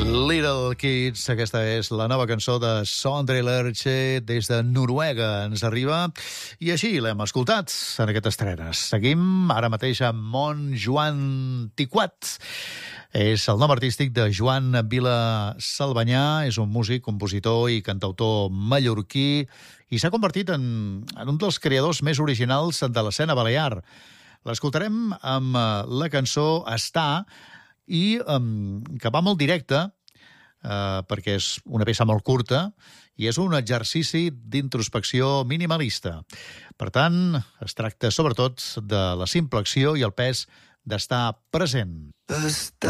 Little Kids, aquesta és la nova cançó de Sondre Lerche des de Noruega. Ens arriba i així l'hem escoltat en aquestes estrenes. Seguim ara mateix amb Mont Joan Tiquat. És el nom artístic de Joan Vila Salvanyà, és un músic, compositor i cantautor mallorquí i s'ha convertit en un dels creadors més originals de l'escena balear. L'escoltarem amb la cançó Està, i que va molt directe, perquè és una peça molt curta i és un exercici d'introspecció minimalista. Per tant, es tracta sobretot de la simple acció i el pes d'estar present.